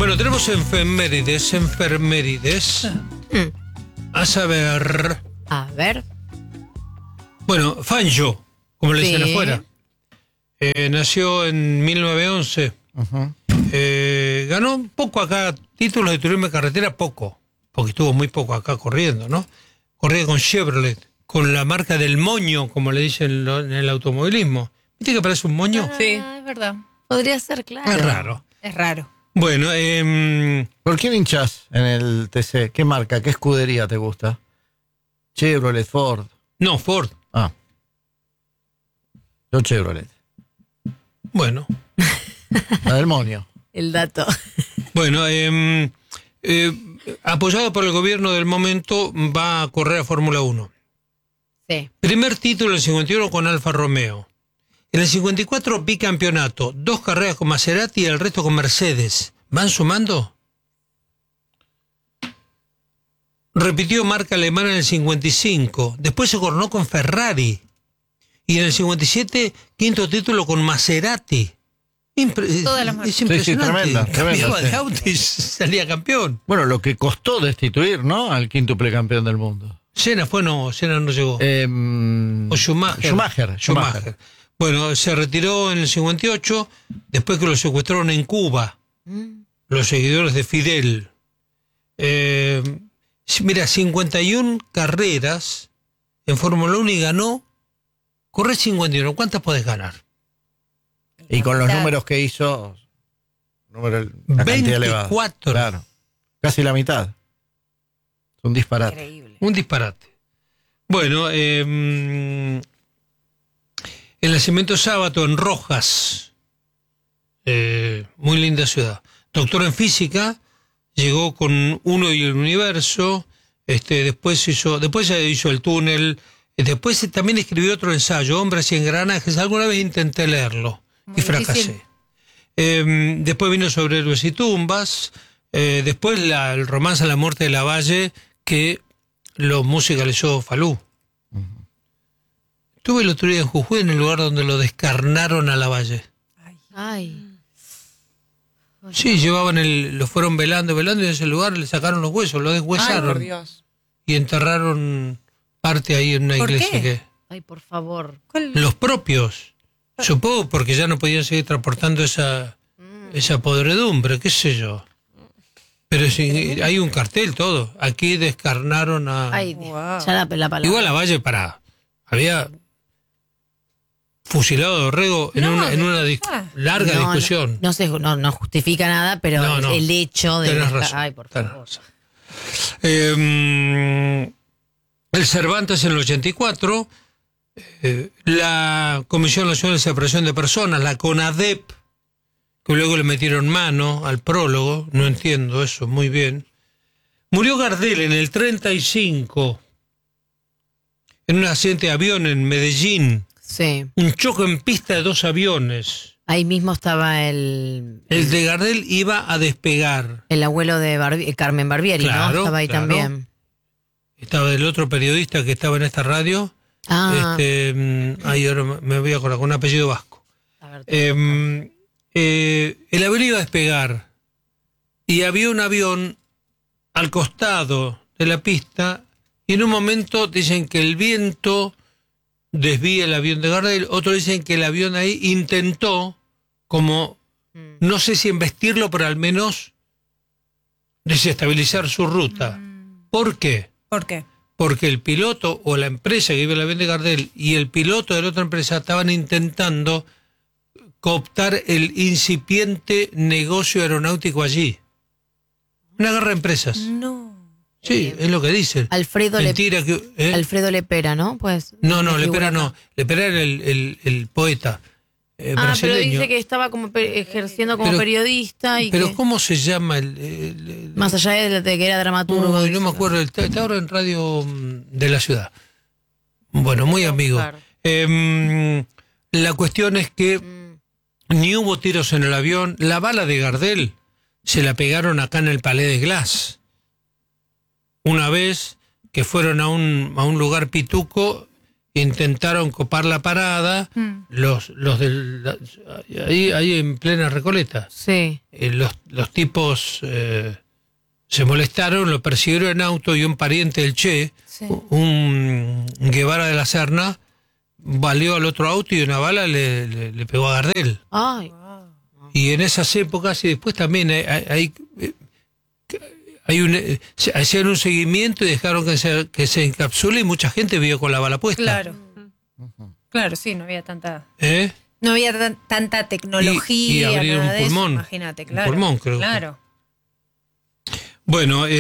Bueno, tenemos enfermerides. A saber... A ver. Bueno, Fangio, como le dicen Sí. afuera. Nació en 1911. Ganó un poco acá, títulos de turismo de carretera, poco. Porque estuvo muy poco acá corriendo, ¿no? Corría con Chevrolet, con la marca del moño, como le dicen en el automovilismo. ¿Viste que parece un moño? Sí. Es verdad. Podría ser, claro. Es raro. Es raro. Bueno, ¿Por quién hinchás en el TC? ¿Qué marca, qué escudería te gusta? Chevrolet, Ford. no, Ford. Ah. Yo Chevrolet. Bueno, La del moño. El dato. bueno, apoyado por el gobierno del momento, va a correr a Fórmula 1. Sí. Primer título en el 51 con Alfa Romeo. En el 54 bicampeonato, 2 carreras con Maserati y el resto con Mercedes. ¿Van sumando? Repitió marca alemana en el 55. Después se coronó con Ferrari. Y en el 57, quinto título con Maserati. Todas las marcas. Es impresionante. tremenda, Cambiaba sí. de auto y salía campeón. Bueno, lo que costó destituir, ¿no? Al quíntuple campeón del mundo. Senna no llegó. O Schumacher. Bueno, se retiró en el 58, después que lo secuestraron en Cuba, los seguidores de Fidel. Mira, 51 carreras en Fórmula 1 y ganó. Corre 51, ¿cuántas podés ganar? Y con los números que hizo, la cantidad elevada. 24. Claro. Casi la mitad. Es un disparate. Increíble. Un disparate. Bueno, el nacimiento Sábato en Rojas, muy linda ciudad. Doctor en física, llegó con Uno y el Universo, después ya hizo El Túnel, después también escribió otro ensayo, Hombres y Engranajes. Alguna vez intenté leerlo y fracasé. Después vino Sobre Héroes y Tumbas, después el romance a la muerte de Lavalle, que lo musicalizó Falú. Estuve el otro día en Jujuy, en el lugar donde lo descarnaron a Lavalle. Ay. Sí, lo fueron velando, y en ese lugar le sacaron los huesos, lo Ay, deshuesaron. por Dios. Y enterraron parte ahí en una ¿Por iglesia. qué? Ay, por favor. Los propios. Supongo porque ya no podían seguir transportando esa podredumbre, qué sé yo. Pero sí, hay un cartel todo. Aquí descarnaron a... Ay, Wow. ya la palabra. Igual Lavalle, había fusilado a Dorrego en una larga discusión. No justifica nada, pero No. el hecho de... Tenés razón. Ay, por Tenés favor. razón. El Cervantes en el 84, la Comisión Nacional de Separación de Personas, la CONADEP, que luego le metieron mano al prólogo, no entiendo eso muy bien. Murió Gardel en el 35, en un accidente de avión en Medellín, Sí. un choque en pista de 2 aviones. Ahí mismo estaba el De Gardel iba a despegar. abuelo de Carmen Barbieri, Claro, ¿no? Estaba ahí claro. también. Estaba el otro periodista que estaba en esta radio. Ah, Ahora me voy a acordar, con un apellido vasco. a ver, El avión iba a despegar y había un avión al costado de la pista y en un momento dicen que el viento desvía el avión de Gardel, otros dicen que el avión ahí intentó como, no sé si embestirlo, pero al menos desestabilizar su ruta. ¿Por qué? ¿Por qué? Porque el piloto o la empresa que iba el avión de Gardel y el piloto de la otra empresa estaban intentando cooptar el incipiente negocio aeronáutico allí. Una guerra de empresas. No. Sí, es lo que dicen. Alfredo Mentira que... Alfredo Lepera, ¿no? Pues No, me Lepera figura no. acá. Lepera era el poeta Pero brasileño. dice que estaba como ejerciendo como Pero- periodista y Pero que, ¿cómo se llama más allá de que era dramaturgo. no me acuerdo. Está ahora en radio de la ciudad. Bueno, muy amigo. buscar. La cuestión es que ni hubo tiros en el avión. La bala de Gardel se la pegaron acá en el Palais de Glace. Una vez que fueron a un lugar pituco intentaron copar la parada, los ahí en plena Recoleta. Sí. Los tipos se molestaron, lo persiguieron en auto y un pariente del Che, Sí. un Guevara de la Serna, valió al otro auto y una bala le pegó a Gardel. Ay. Y en esas épocas, y después también se hacían un seguimiento y dejaron que se encapsule y mucha gente vio con la bala puesta. Claro. Claro, sí, no había tanta... ¿Eh? No había tanta tecnología. Y abrir nada un de eso, pulmón. imagínate, Un claro. pulmón, creo. Claro. Bueno,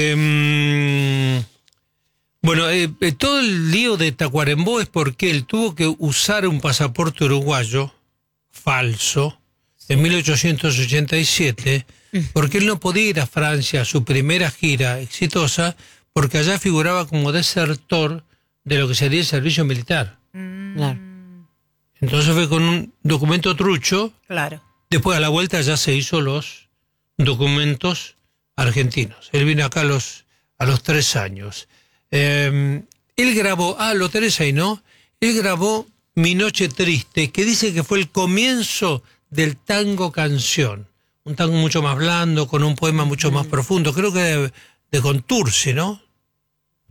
todo el lío de Tacuarembó es porque él tuvo que usar un pasaporte uruguayo falso en 1887, porque él no podía ir a Francia a su primera gira exitosa, porque allá figuraba como desertor de lo que sería el servicio militar. Claro. Entonces fue con un documento trucho. Claro. Después a la vuelta ya se hizo los documentos argentinos. Él vino acá a los 3 años. Él grabó, lo tenés ahí, ¿no? Él grabó Mi Noche Triste, que dice que fue el comienzo del tango canción. Un tango mucho más blando, con un poema mucho más profundo. Creo que de Contursi, ¿no?